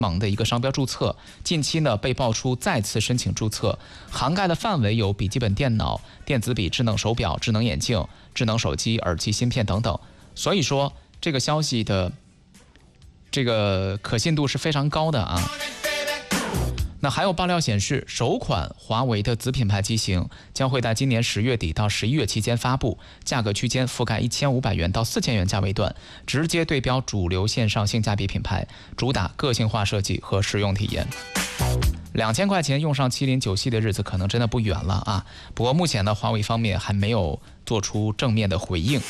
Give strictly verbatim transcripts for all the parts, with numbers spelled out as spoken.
盟的一个商标注册，近期呢被爆出再次申请注册，涵盖的范围有笔记本电脑、电子笔、智能手表、智能眼镜、智能手机、耳机芯片等等。所以说，这个消息的这个可信度是非常高的啊。那还有爆料显示，首款华为的子品牌机型将会在今年十月底到十一月期间发布，价格区间覆盖一千五百元到四千元价位段，直接对标主流线上性价比品牌，主打个性化设计和实用体验。两千块钱用上麒麟九系的日子可能真的不远了啊！不过目前呢，华为方面还没有做出正面的回应。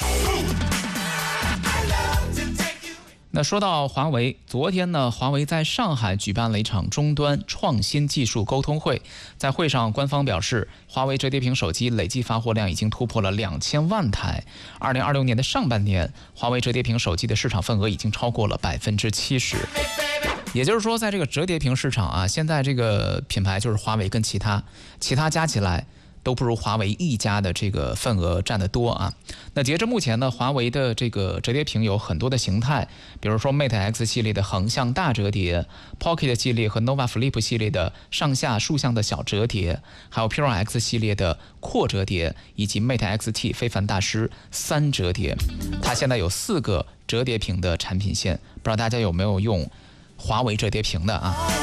那说到华为，昨天呢，华为在上海举办了一场终端创新技术沟通会。在会上，官方表示，华为折叠屏手机累计发货量已经突破了两千万台。二零二六年的上半年，华为折叠屏手机的市场份额已经超过了百分之七十。也就是说，在这个折叠屏市场啊，现在这个品牌就是华为跟其他其他加起来，都不如华为一家的这个份额占得多啊。那截至目前呢，华为的这个折叠屏有很多的形态，比如说 Mate X 系列的横向大折叠， Pocket 系列和 Nova Flip 系列的上下竖向的小折叠，还有 Pro X 系列的扩折叠，以及 Mate X T 非凡大师三折叠。它现在有四个折叠屏的产品线，不知道大家有没有用华为折叠屏的啊？